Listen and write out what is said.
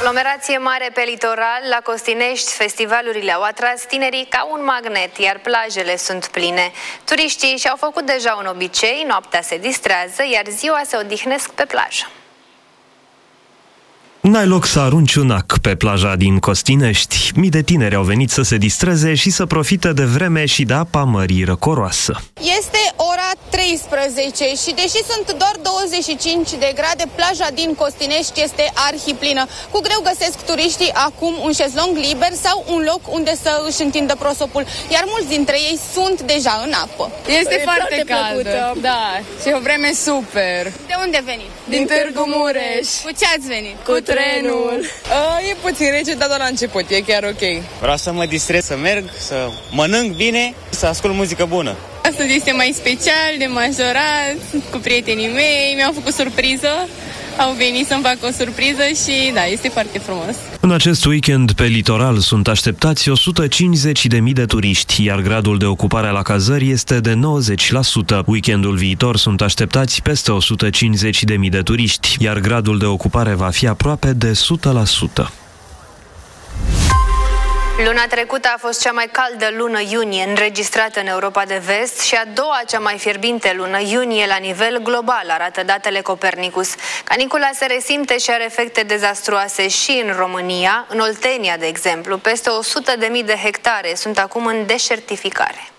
Aglomerație mare pe litoral, la Costinești, festivalurile au atras tinerii ca un magnet, iar plajele sunt pline. Turiștii și-au făcut deja un obicei, noaptea se distrează, iar ziua se odihnesc pe plajă. N-ai loc să arunci un ac pe plaja din Costinești. Mii de tineri au venit să se distreze și să profite de vreme și de apa mării răcoroasă. Este ora 13 și deși sunt doar 25 de grade, plaja din Costinești este arhiplină. Cu greu găsesc turiștii acum un șezlong liber sau un loc unde să își întindă prosopul, iar mulți dintre ei sunt deja în apă. Este foarte caldă, da, și o vreme super. De unde veniți? Din Târgu Mureș. Cu ce ați venit? Cu trenul. E puțin rece, dar doar la început, e chiar ok. Vreau să mă distrez, să merg, să mănânc bine, să ascult muzică bună. Astăzi este mai special, de majorat, cu prietenii mei, mi-au făcut surpriză. Au venit să-mi facă o surpriză și da, este foarte frumos. În acest weekend pe litoral sunt așteptați 150.000 de turiști, iar gradul de ocupare la cazări este de 90%. Weekendul viitor sunt așteptați peste 150.000 de turiști, iar gradul de ocupare va fi aproape de 100%. Luna trecută a fost cea mai caldă lună iunie înregistrată în Europa de Vest și a doua cea mai fierbinte lună iunie la nivel global, arată datele Copernicus. Canicula se resimte și are efecte dezastruoase și în România. În Oltenia, de exemplu, peste 100.000 de hectare sunt acum în deșertificare.